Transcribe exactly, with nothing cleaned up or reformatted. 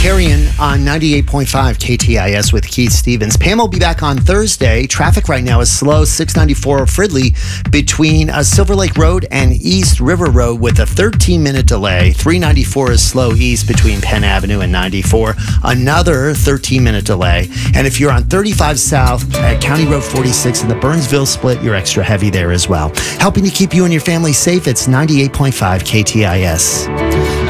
Tarian on ninety-eight point five K T I S with Keith Stevens. Pam will be back on Thursday. Traffic right now is slow. six ninety-four Fridley between uh, Silver Lake Road and East River Road with a thirteen minute delay. three ninety-four is slow east between Penn Avenue and ninety-four. Another thirteen minute delay. And if you're on thirty-five South at County Road forty-six in the Burnsville split, you're extra heavy there as well. Helping to keep you and your family safe, it's ninety-eight point five K T I S.